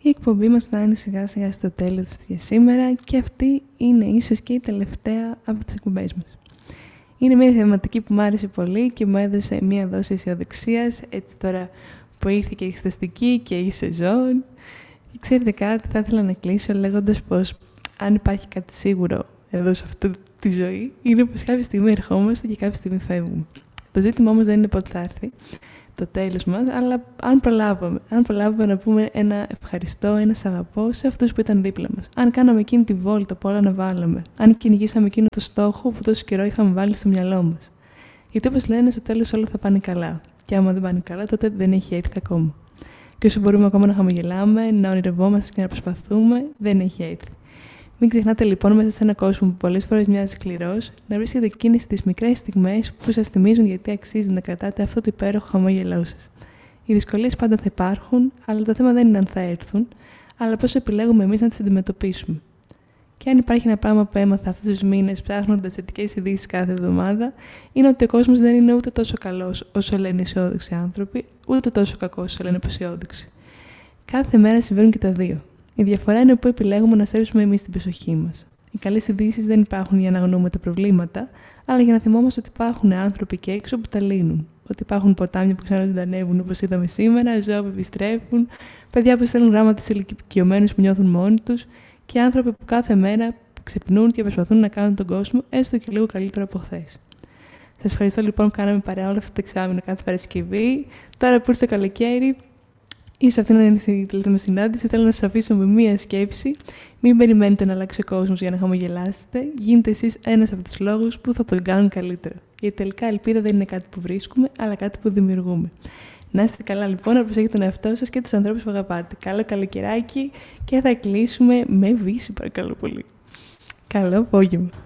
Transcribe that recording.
Η εκπομπή μας φτάνει σιγά σιγά στο τέλος της για σήμερα και αυτή είναι ίσως και η τελευταία από τις εκπομπές μας. Είναι μια θεματική που μου άρεσε πολύ και μου έδωσε μια δόση αισιοδοξίας, έτσι τώρα που ήρθε και η εξεταστική και η σεζόν. Και ξέρετε κάτι, θα ήθελα να κλείσω λέγοντας πως αν υπάρχει κάτι σίγουρο εδώ σε αυτή τη ζωή, είναι πως κάποια στιγμή ερχόμαστε και κάποια στιγμή φεύγουμε. Το ζήτημα όμως δεν είναι πότε θα έρθει το τέλος μας, αλλά αν προλάβουμε να πούμε ένα ευχαριστώ, ένα σ' αγαπώ σε αυτούς που ήταν δίπλα μας. Αν κάναμε εκείνη τη βόλτα που όλα αναβάλαμε. Αν κυνηγήσαμε εκείνο το στόχο που τόσο καιρό είχαμε βάλει στο μυαλό μας. Γιατί όπως λένε, στο τέλος όλα θα πάνε καλά. Και άμα δεν πάνε καλά, τότε δεν έχει έρθει ακόμα. Και όσο μπορούμε ακόμα να χαμογελάμε, να ονειρευόμαστε και να προσπαθούμε, δεν έχει έρθει. Μην ξεχνάτε λοιπόν μέσα σε έναν κόσμο που πολλές φορές μοιάζει σκληρός, να βρίσκετε εκείνες τις μικρές στιγμές που σας θυμίζουν γιατί αξίζει να κρατάτε αυτό το υπέροχο χαμόγελό σας. Οι δυσκολίες πάντα θα υπάρχουν, αλλά το θέμα δεν είναι αν θα έρθουν, αλλά πώς επιλέγουμε εμείς να τις αντιμετωπίσουμε. Και αν υπάρχει ένα πράγμα που έμαθα αυτούς τους μήνες ψάχνοντας θετικές ειδήσεις κάθε εβδομάδα, είναι ότι ο κόσμος δεν είναι ούτε τόσο καλός όσο λένε αισιόδοξοι άνθρωποι, ούτε τόσο κακός όσο λένε απεσιόδοξοι. Κάθε μέρα συμβαίνουν και τα δύο. Η διαφορά είναι που επιλέγουμε να στρέψουμε εμείς την προσοχή μας. Οι καλές ειδήσεις δεν υπάρχουν για να αγνοούμε τα προβλήματα, αλλά για να θυμόμαστε ότι υπάρχουν άνθρωποι εκεί έξω που τα λύνουν. Ότι υπάρχουν ποτάμια που ξαναζωντανεύουν όπως είδαμε σήμερα, ζώα που επιστρέφουν, παιδιά που στέλνουν γράμματα σε ηλικιωμένους που νιώθουν μόνοι τους και άνθρωποι που κάθε μέρα ξυπνούν και προσπαθούν να κάνουν τον κόσμο έστω και λίγο καλύτερο από χθες. Σας ευχαριστώ λοιπόν που κάναμε παρέα όλο αυτό το εξάμηνο κάθε Παρασκευή. Τώρα που ήρθε το καλοκαίρι, ίσως αυτή να είναι η τελευταία μας συνάντηση. Θέλω να σας αφήσω με μία σκέψη. Μην περιμένετε να αλλάξει ο κόσμος για να χαμογελάσετε. Γίνετε εσείς ένας από τους λόγους που θα τον κάνουν καλύτερο. Γιατί τελικά ελπίδα δεν είναι κάτι που βρίσκουμε, αλλά κάτι που δημιουργούμε. Να είστε καλά λοιπόν, να προσέχετε τον εαυτό σας και τους ανθρώπους που αγαπάτε. Καλό καλοκαιράκι και θα κλείσουμε με Βύση, παρακαλώ πολύ. Καλό απόγευμα.